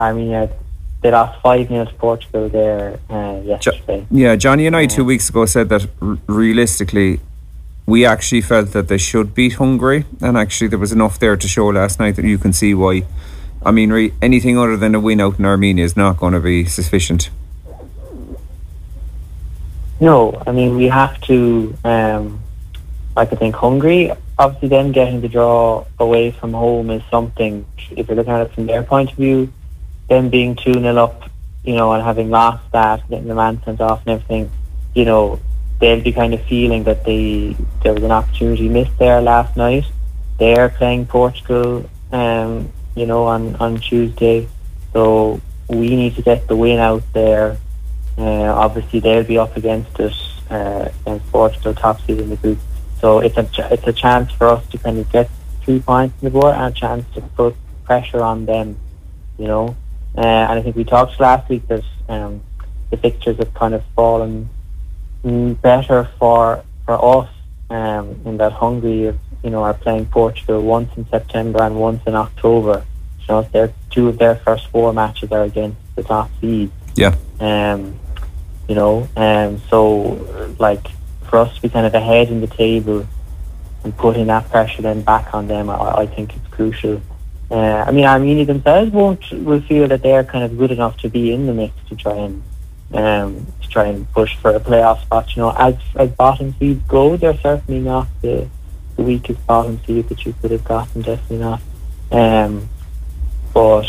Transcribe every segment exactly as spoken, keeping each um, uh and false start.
Armenia, they lost five nil to Portugal there uh, yesterday. Jo- yeah, Johnny and I two weeks ago said that r- realistically, we actually felt that they should beat Hungary, and actually there was enough there to show last night that you can see why. I mean, re- anything other than a win out in Armenia is not going to be sufficient. No, I mean, we have to, um, like I think Hungary, obviously them getting the draw away from home is something, if you're looking at it from their point of view, them being two nil up, you know, and having lost that, getting the man sent off and everything, you know, they'll be kind of feeling that they there was an opportunity missed there last night. They're playing Portugal, um, you know, on, on Tuesday, so we need to get the win out there. Uh, obviously, they'll be up against us, uh, against Portugal, top seed in the group. So it's a ch- it's a chance for us to kind of get three points on the board and a chance to put pressure on them, you know. Uh, and I think we talked last week that um, the fixtures have kind of fallen better for for us um, in that Hungary, you know, are playing Portugal once in September and once in October. You know, their two of their first four matches are against the top seed. Yeah. Um, you know, and um, so like for us to be kind of ahead in the table and putting that pressure then back on them, I, I think it's crucial. Uh, I mean, Armenia themselves won't will feel that they're kind of good enough to be in the mix to try and um, to try and push for a playoff spot. You know, as as bottom seeds go, they're certainly not the the weakest bottom seed that you could have gotten. Definitely not. Um, but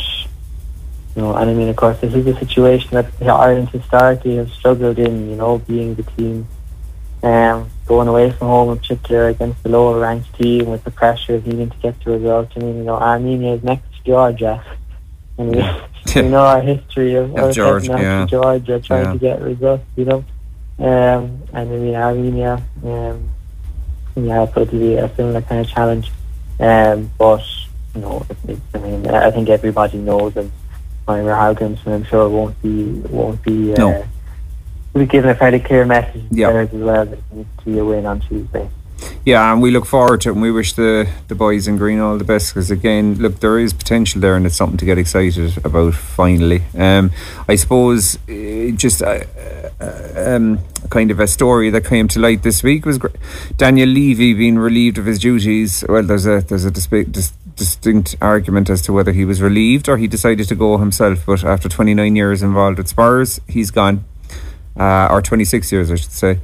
you know, and I mean, of course, this is a situation that Ireland historically have struggled in. You know, being the team um, going away from home, in particular against the lower ranked team, with the pressure of needing to get the result. I mean, you know, Armenia is next to Georgia, and we, we know our history of, of of Georgia, getting yeah. to Georgia trying yeah. to get results. You know, um, and I mean Armenia, um, yeah, so it'll be a similar kind of challenge. Um, but you know, it, it, I mean, I think everybody knows that Conor Haugens, and I'm sure it won't be won't be. Uh, no. We've given a fairly clear message yeah. there as well that it needs to be a win on Tuesday. Yeah, and we look forward to it, and we wish the, the boys in green all the best, because again, look, there is potential there, and it's something to get excited about finally. Um, I suppose uh, just uh, uh, um, kind of a story that came to light this week was Daniel Levy being relieved of his duties. Well, there's a there's a disp- dis- distinct argument as to whether he was relieved or he decided to go himself, but after twenty-nine years involved with Spurs, he's gone. Uh, or twenty-six years, I should say.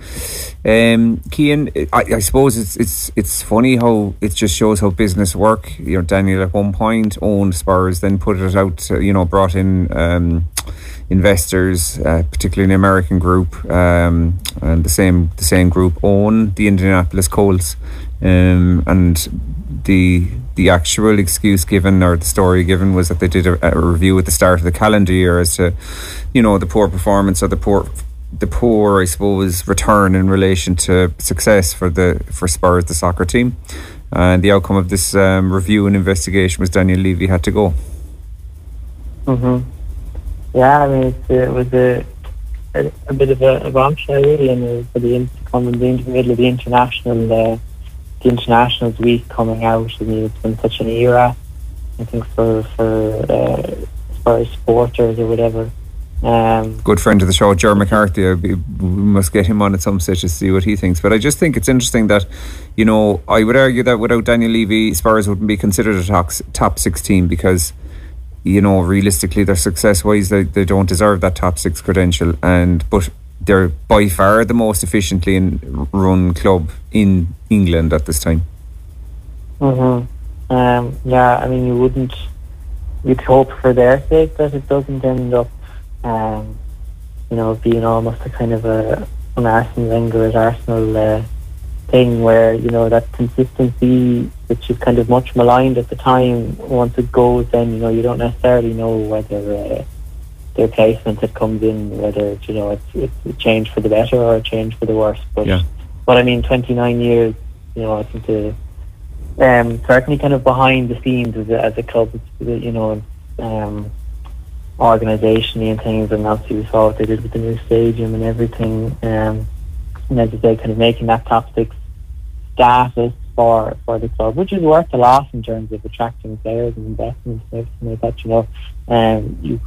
Um, Cian, I, I suppose it's it's it's funny how it just shows how business work. You know, Daniel at one point owned Spurs, then put it out. To, you know, brought in um, investors, uh, particularly an American group, um, and the same the same group own the Indianapolis Colts, um, and the the actual excuse given, or the story given, was that they did a, a review at the start of the calendar year as to, you know, the poor performance or the poor. the poor, I suppose, return in relation to success for the for Spurs, the soccer team. And the outcome of this um, review and investigation was Daniel Levy had to go. Mm-hmm. Yeah, I mean, it's, it was a, a, a bit of a, a bombshell, really, and for the coming in the middle of the international, uh, the internationals week coming out. I mean, it's been such an era, I think, for for uh, Spurs supporters or whatever. Um, Good friend of the show, Ger McCarthy. I be, we must get him on at some stage to see what he thinks. But I just think it's interesting that, you know, I would argue that without Daniel Levy, Spurs wouldn't be considered a top, top six team, because, you know, realistically, their success wise, they, they don't deserve that top six credential. And but they're by far the most efficiently in, run club in England at this time. Mm-hmm. Um, yeah, I mean, you wouldn't. You'd hope for their sake that it doesn't end up. Um, you know, being almost a kind of a an Arsene Wenger at Arsenal uh, thing, where, you know, that consistency, which is kind of much maligned at the time, once it goes, then, you know, you don't necessarily know whether uh, the replacement that comes in, whether, you know, it's, it's a change for the better or a change for the worse. But, yeah. but I mean, twenty-nine years, you know, I think the um, certainly kind of behind the scenes as a, as a club, it's, you know, um, organisation and things, and obviously we saw what they did with the new stadium and everything, um, and as I say, kind of making that top six status for for the club, which is worth a lot in terms of attracting players and investments and everything like that. You know, um, you